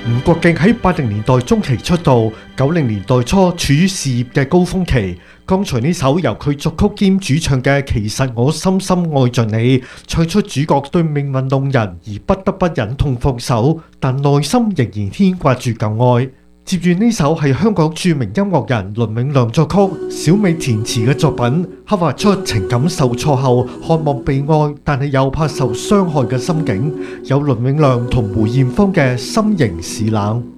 吳國敬喺80年代中期出道，90年代初處於事業嘅高峰期。剛才呢首由佢作曲兼主唱嘅《其實我深深愛着你》，唱出主角對命運弄人而不得不忍痛放手，但內心仍然牽掛住舊愛。接住呢首係香港著名音樂人倫永亮作曲、小美填詞嘅作品，刻畫出情感受挫後渴望被愛，但係又怕受傷害嘅心境。有倫永亮同梅艷芳嘅心仍是冷。